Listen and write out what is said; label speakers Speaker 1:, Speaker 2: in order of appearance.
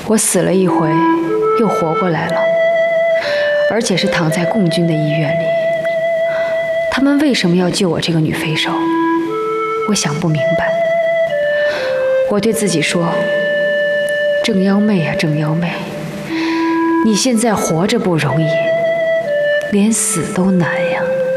Speaker 1: 我死了一回，又活过来了，而且是躺在共军的医院里。他们为什么要救我这个女飞手？我想不明白。我对自己说：正幺妹呀，正幺妹，你现在活着不容易，连死都难呀。